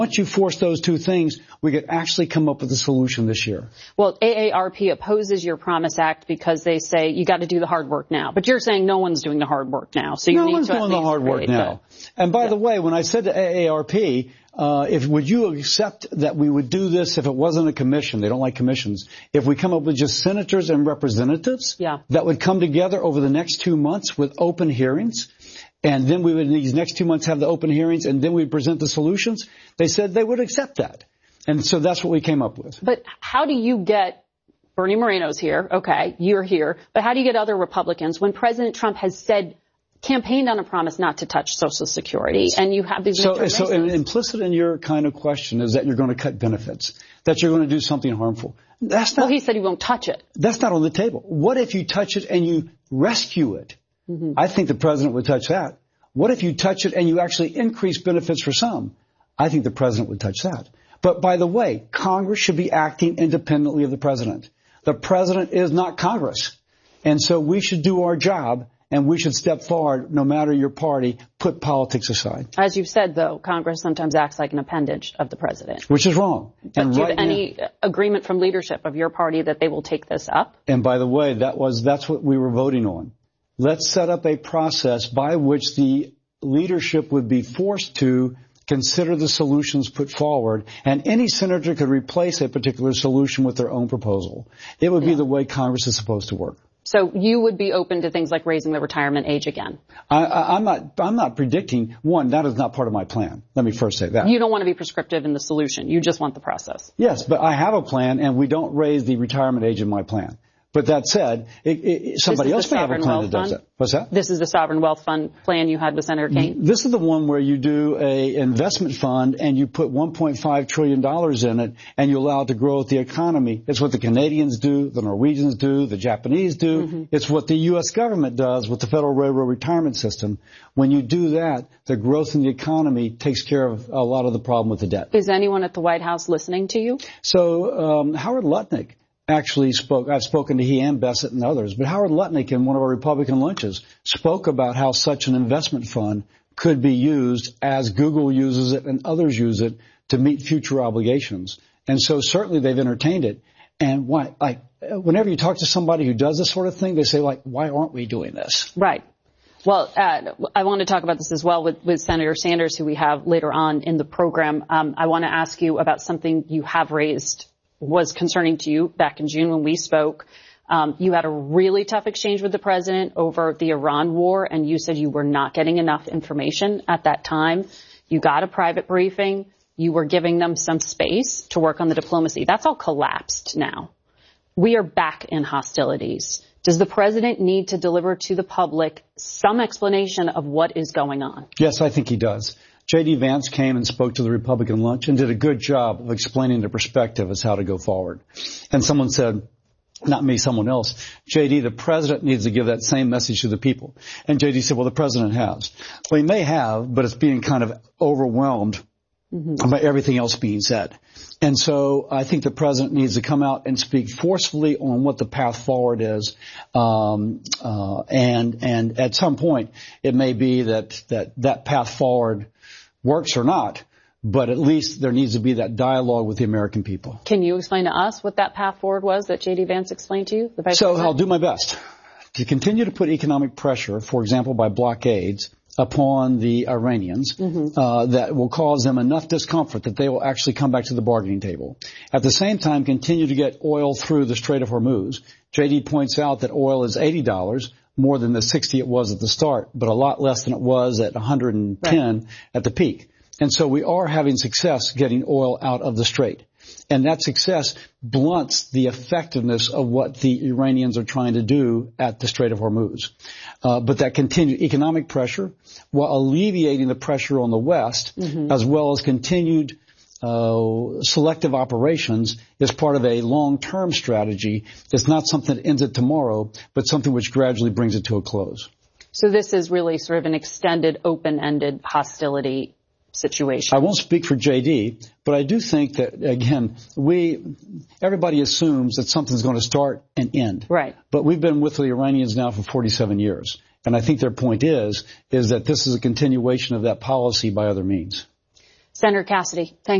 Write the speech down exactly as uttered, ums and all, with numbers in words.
Once you force those two things, we could actually come up with a solution this year. Well, A A R P opposes your Promise Act because they say you got to do the hard work now. But you're saying no one's doing the hard work now. So you no need one's to doing the hard work now. The, and by yeah. the way, when I said to A A R P, uh, if would you accept that we would do this if it wasn't a commission? They don't like commissions. If we come up with just senators and representatives yeah. that would come together over the next two months with open hearings. And then we would, in these next two months, have the open hearings, and then we'd present the solutions. They said they would accept that. And so that's what we came up with. But how do you get, Bernie Moreno's here, okay, you're here, but how do you get other Republicans when President Trump has said, campaigned on a promise not to touch Social Security, and you have these So, so implicit in your kind of question is that you're going to cut benefits, that you're going to do something harmful. That's not. Well, he said he won't touch it. That's not on the table. What if you touch it and you rescue it? Mm-hmm. I think the president would touch that. What if you touch it and you actually increase benefits for some? I think the president would touch that. But by the way, Congress should be acting independently of the president. The president is not Congress. And so we should do our job, and we should step forward, no matter your party, put politics aside. As you've said, though, Congress sometimes acts like an appendage of the president. Which is wrong. But and do you right have any now, agreement from leadership of your party that they will take this up? And by the way, that was that's what we were voting on. Let's set up a process by which the leadership would be forced to consider the solutions put forward, and any senator could replace a particular solution with their own proposal. It would yeah. be the way Congress is supposed to work. So you would be open to things like raising the retirement age again? I, I, I'm not. I'm not predicting. One, that is not part of my plan. Let me first say that. You don't want to be prescriptive in the solution. You just want the process. Yes, but I have a plan, and we don't raise the retirement age in my plan. But that said, it, it, somebody else may have a plan that does that. What's that? This is the Sovereign Wealth Fund plan you had with Senator Kaine? This is the one where you do a investment fund and you put one point five trillion dollars in it and you allow it to grow with the economy. It's what the Canadians do, the Norwegians do, the Japanese do. Mm-hmm. It's what the U S government does with the Federal Railroad Retirement System. When you do that, the growth in the economy takes care of a lot of the problem with the debt. Is anyone at the White House listening to you? So um, Howard Lutnick actually spoke. I've spoken to he and Bessent and others, but Howard Lutnick in one of our Republican lunches spoke about how such an investment fund could be used as Google uses it and others use it to meet future obligations. And so certainly they've entertained it. And why, like, whenever you talk to somebody who does this sort of thing, they say, like, why aren't we doing this? Right. Well, uh, I want to talk about this as well with, with Senator Sanders, who we have later on in the program. Um, I want to ask you about something you have raised was concerning to you back in June when we spoke. Um, you had a really tough exchange with the president over the Iran war, and you said you were not getting enough information at that time. You got a private briefing. You were giving them some space to work on the diplomacy. That's all collapsed now. We are back in hostilities. Does the president need to deliver to the public some explanation of what is going on? Yes, I think he does. J D. Vance came and spoke to the Republican lunch and did a good job of explaining the perspective as how to go forward. And someone said, not me, someone else, J D, the president needs to give that same message to the people. And J D said, well, the president has. Well, he may have, but it's being kind of overwhelmed mm-hmm. by everything else being said. And so I think the president needs to come out and speak forcefully on what the path forward is. Um, uh, and, and at some point, it may be that, that, that path forward works or not, but at least there needs to be that dialogue with the American people. Can you explain to us what that path forward was that J D. Vance explained to you? The Vice so President? I'll do my best to continue to put economic pressure, for example, by blockades, upon the Iranians mm-hmm. uh, that will cause them enough discomfort that they will actually come back to the bargaining table. At the same time, continue to get oil through the Strait of Hormuz. J D points out that oil is eighty dollars, more than the sixty it was at the start, but a lot less than it was at one hundred ten right. at the peak. And so we are having success getting oil out of the Strait. And that success blunts the effectiveness of what the Iranians are trying to do at the Strait of Hormuz. Uh, but that continued economic pressure, while alleviating the pressure on the West, mm-hmm. as well as continued uh, selective operations, is part of a long-term strategy. It's not something that ends it tomorrow, but something which gradually brings it to a close. So this is really sort of an extended, open-ended hostility situation. I won't speak for J D, but I do think that, again, we, everybody assumes that something's going to start and end. Right. But we've been with the Iranians now for forty-seven years. And I think their point is, is that this is a continuation of that policy by other means. Senator Cassidy, thank you.